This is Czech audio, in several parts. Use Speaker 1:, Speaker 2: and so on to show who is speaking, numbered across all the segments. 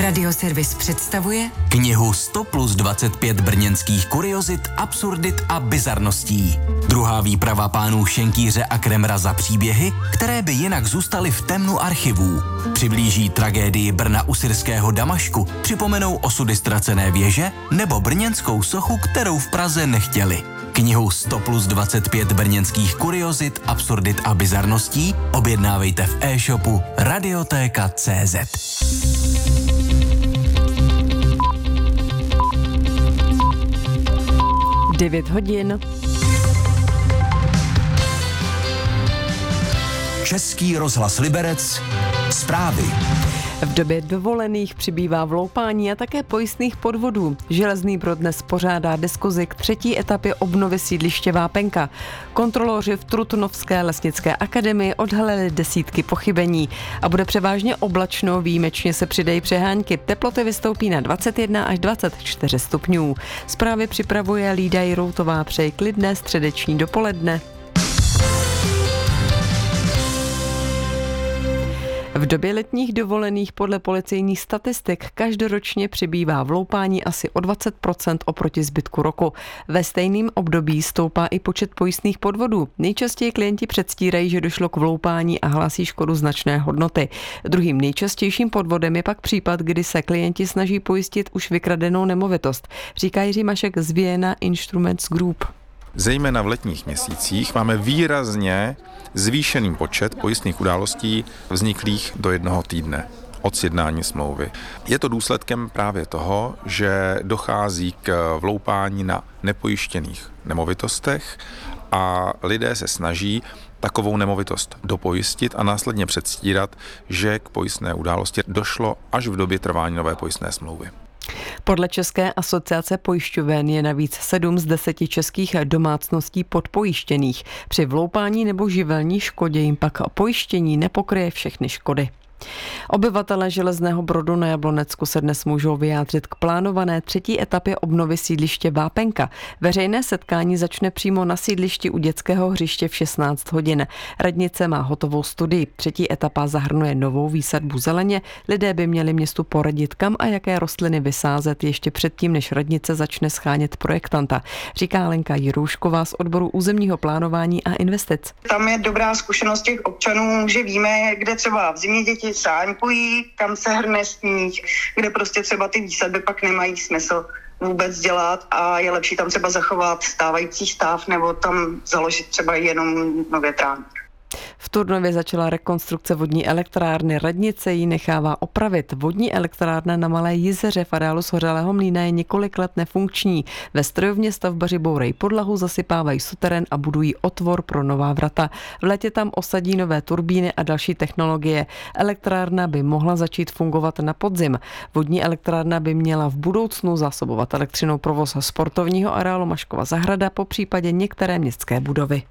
Speaker 1: Radioservis představuje
Speaker 2: knihu 100 plus 25 brněnských kuriozit, absurdit a bizarností. Druhá výprava pánů Šenkýře a Kremra za příběhy, které by jinak zůstaly v temnu archivů. Přiblíží tragédii Brna u syrského Damašku, připomenou osudy ztracené věže nebo brněnskou sochu, kterou v Praze nechtěli. Knihu 100 plus 25 brněnských kuriozit, absurdit a bizarností objednávejte v e-shopu Radiotéka.cz.
Speaker 3: 9 hodin.
Speaker 2: Český rozhlas Liberec. Zprávy.
Speaker 3: V době dovolených přibývá vloupání a také pojistných podvodů. Železný Brod dnes pořádá diskuzi k 3. etapě obnovy sídliště Vápenka. Kontroloři v Trutnovské lesnické akademii odhalili desítky pochybení a bude převážně oblačno, výjimečně se přidají přehánky. Teploty vystoupí na 21 až 24 stupňů. Zprávy připravuje Lída Jiroutová. Přeji klidné středeční dopoledne. V době letních dovolených podle policejních statistik každoročně přibývá vloupání asi o 20% oproti zbytku roku. Ve stejném období stoupá i počet pojistných podvodů. Nejčastěji klienti předstírají, že došlo k vloupání a hlásí škodu značné hodnoty. Druhým nejčastějším podvodem je pak případ, kdy se klienti snaží pojistit už vykradenou nemovitost, říká Jiří Mašek z Vienna Instruments Group.
Speaker 4: Zejména v letních měsících máme výrazně zvýšený počet pojistných událostí vzniklých do 1 týdne od sjednání smlouvy. Je to důsledkem právě toho, že dochází k vloupání na nepojištěných nemovitostech a lidé se snaží takovou nemovitost dopojistit a následně předstírat, že k pojistné události došlo až v době trvání nové pojistné smlouvy.
Speaker 3: Podle České asociace pojišťoven je navíc 7 z 10 českých domácností podpojištěných. Při vloupání nebo živelní škodě jim pak pojištění nepokryje všechny škody. Obyvatelé Železného Brodu na Jablonecku se dnes můžou vyjádřit k plánované 3. etapě obnovy sídliště Vápenka. Veřejné setkání začne přímo na sídlišti u dětského hřiště v 16 hodin. Radnice má hotovou studii. 3. etapa zahrnuje novou výsadbu zeleně. Lidé by měli městu poradit, kam a jaké rostliny vysázet ještě předtím, než radnice začne schánět projektanta, říká Lenka Jiroušková z odboru územního plánování a investic.
Speaker 5: Tam je dobrá zkušenost těch občanů, že víme, kde třeba v zimě děti sáňkují, kam se hrne sníh, kde prostě třeba ty výsadby pak nemají smysl vůbec dělat a je lepší tam třeba zachovat stávající stav nebo tam založit třeba jenom nově trávník.
Speaker 3: V Turnově začala rekonstrukce vodní elektrárny. Radnice ji nechává opravit. Vodní elektrárna na Malé Jizeře v areálu Shořelého mlýna je několik let nefunkční. Ve strojovně stavbaři bourají podlahu, zasypávají suterén a budují otvor pro nová vrata. V létě tam osadí nové turbíny a další technologie. Elektrárna by mohla začít fungovat na podzim. Vodní elektrárna by měla v budoucnu zásobovat elektřinou provoz sportovního areálu Maškova zahrada, popřípadě některé městské budovy.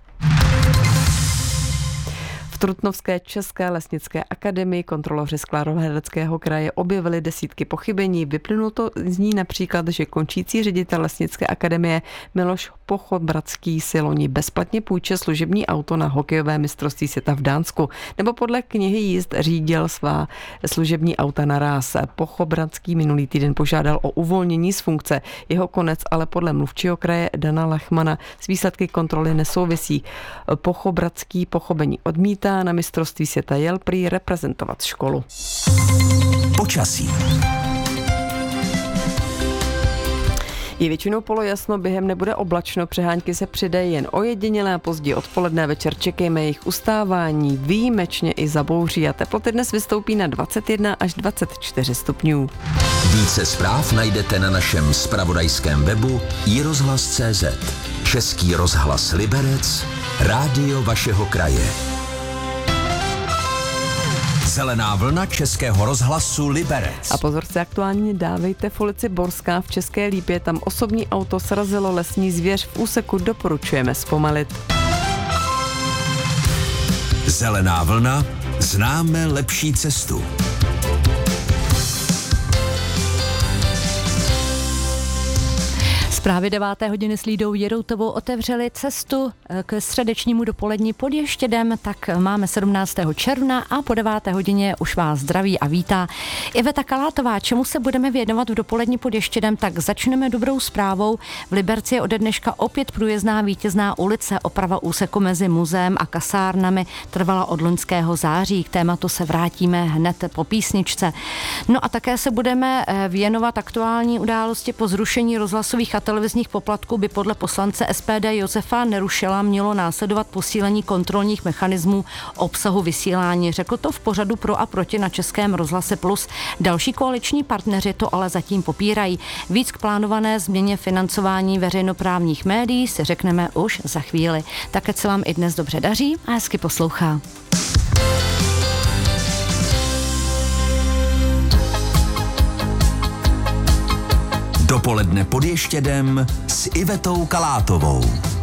Speaker 3: V Trutnovské české lesnické akademii kontroloři z Klárovehereckého kraje objevili desítky pochybení. Vyplynulo to z ní například, že končící ředitel lesnické akademie Miloš Pochodbradský si loni bezplatně půjčil služební auto na hokejové mistrovství světa v Dánsku, nebo podle knihy jízd řídil svá služební auta naráz. Pochodbradský minulý týden požádal o uvolnění z funkce. Jeho konec ale podle mluvčího kraje Dana Lachmana s výsledky kontroly nesouvisí. Pochodbradský pochybení odmítá, na mistrovství světa jel prý reprezentovat školu.
Speaker 2: Počasí.
Speaker 3: Je většinou polojasno, během nebude oblačno, přehánky se přidají jen ojedinělé a pozdě odpoledne večer čekejme jejich ustávání, výjimečně i zabouří a teploty dnes vystoupí na 21 až 24 stupňů.
Speaker 2: Více zpráv najdete na našem zpravodajském webu iRozhlas.cz. Český rozhlas Liberec, rádio vašeho kraje. Zelená vlna Českého rozhlasu Liberec.
Speaker 3: A pozor se aktuálně dávejte v ulici Borská v České Lípě, tam osobní auto srazilo lesní zvěř, v úseku doporučujeme zpomalit.
Speaker 2: Zelená vlna, známe lepší cestu.
Speaker 6: Zprávy 9. hodiny s Lídou Jeroutovou otevřely cestu k středečnímu dopolední pod Ještědem, tak máme 17. června a po 9. hodině už vás zdraví a vítá Iveta Kalátová. Čemu se budeme věnovat v dopolední pod Ještědem, tak začneme dobrou zprávou. V Liberci je ode dneška opět průjezdná Vítězná ulice. Oprava úseku mezi muzeem a kasárnami trvala od loňského září. K tématu se vrátíme hned po písničce. No a také se budeme věnovat aktuální události. Po zrušení rozhlasových a televizních poplatků by podle poslance SPD Josefa Nerušela mělo následovat posílení kontrolních mechanismů obsahu vysílání. Řekl to v pořadu Pro a proti na Českém rozhlase Plus. Další koaliční partneři to ale zatím popírají. Víc k plánované změně financování veřejnoprávních médií si řekneme už za chvíli. Tak ať se vám i dnes dobře daří a hezky poslouchá.
Speaker 2: Dopoledne pod Ještědem s Ivetou Kalátovou.